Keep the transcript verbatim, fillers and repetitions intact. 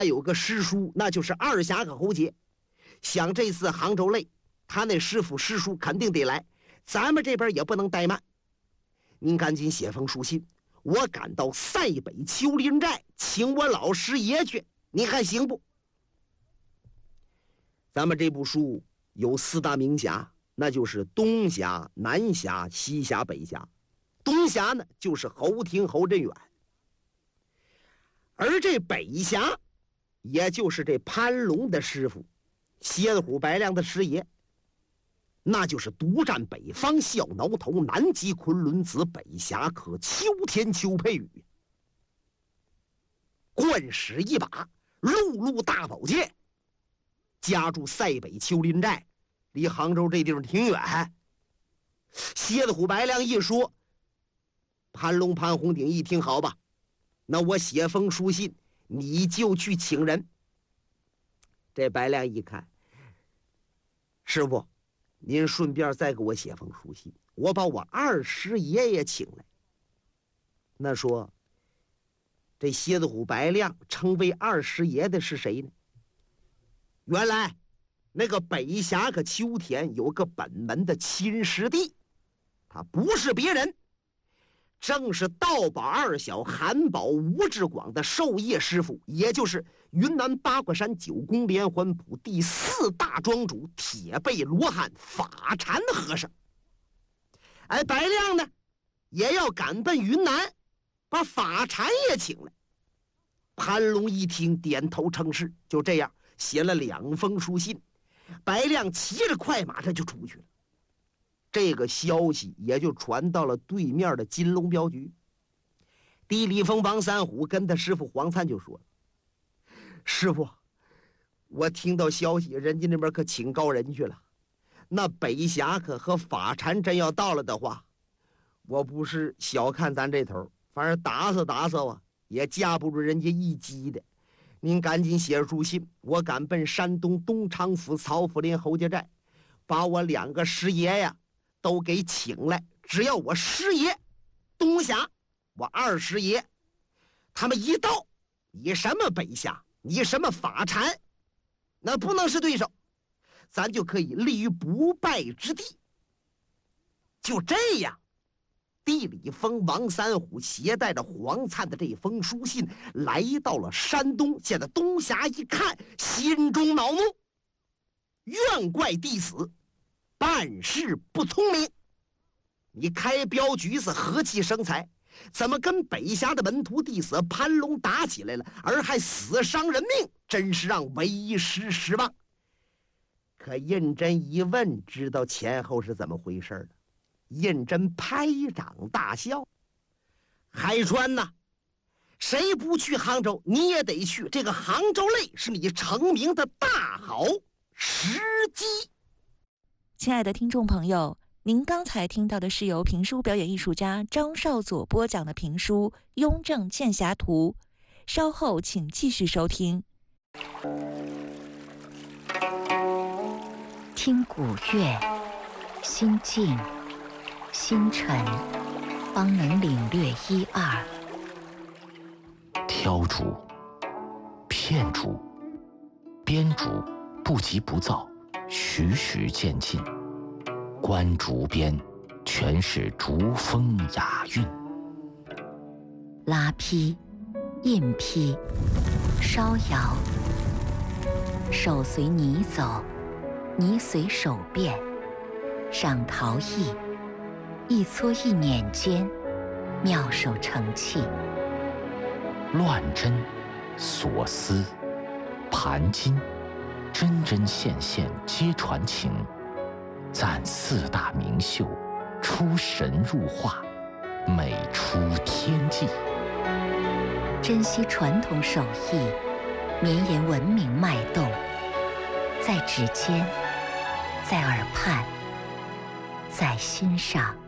有个师叔，那就是二侠和侯杰。想这次杭州擂，他那师傅师叔肯定得来，咱们这边也不能怠慢。您赶紧写封书信，我赶到塞北丘陵寨，请我老师爷去，你看行不？咱们这部书有四大名侠，那就是东侠、南侠、西侠、北侠。东侠呢，就是侯廷侯振远，而这北侠，也就是这潘龙的师傅，蝎子虎白亮的师爷，那就是独占北方笑挠头，南极昆仑子北侠客秋天邱佩宇。惯使一把陆路大宝剑，家住塞北丘陵寨，离杭州这地方挺远。蝎子虎白亮一说，潘龙潘红顶一听，好吧，那我写封书信，你就去请人。这白亮一看，师傅，您顺便再给我写封书信，我把我二师爷也请来。那说这蝎子虎白亮称为二师爷的是谁呢？原来那个北侠客秋田有个本门的亲师弟，他不是别人，正是道宝二小韩宝吴志广的授业师傅，也就是云南八卦山九宫连环谱第四大庄主铁背罗汉法禅和尚。哎，白亮呢也要赶奔云南，把法禅也请来。潘龙一听，点头称是，就这样写了两封书信。白亮骑着快马，他就出去了。这个消息也就传到了对面的金龙镖局。地理峰王三虎跟他师傅黄灿就说了：“师傅，我听到消息，人家那边可请高人去了。那北侠客和法禅真要到了的话，我不是小看咱这头，反正打死打死啊，也架不住人家一击的。您赶紧写书信，我赶奔山东东昌府曹府林侯家寨，把我两个师爷呀都给请来。只要我师爷东侠，我二师爷，他们一到，你什么北侠，你什么法禅，那不能是对手，咱就可以立于不败之地。”就这样，地理峰王三虎携带着黄灿的这封书信来到了山东。现在东侠一看，心中恼怒，怨怪弟子办事不聪明。你开镖局子和气生财，怎么跟北侠的门徒弟子潘龙打起来了，而还死伤人命，真是让为师失望。可胤禛一问，知道前后是怎么回事了。胤禛拍掌大笑：“海川呐，谁不去杭州，你也得去。这个杭州擂是你成名的大好时机。” 亲爱的听众朋友，您刚才听到的是由评书表演艺术家张少佐播讲的评书《雍正剑侠图》，稍后请继续收听。 听古乐，心静心沉，方能领略一二。 挑竹、片竹、编竹不急不躁，徐徐渐进。观竹边，全是竹风雅韵。 拉坯、印坯、烧窑，手随泥走，泥随手变。赏陶艺，一撮一捻间，妙手成器。 乱针、锁丝、盘金，针针线线皆传情。赞四大名秀，出神入化，美出天际。 珍惜传统手艺，绵延文明脉动，在指尖，在耳畔，在心上。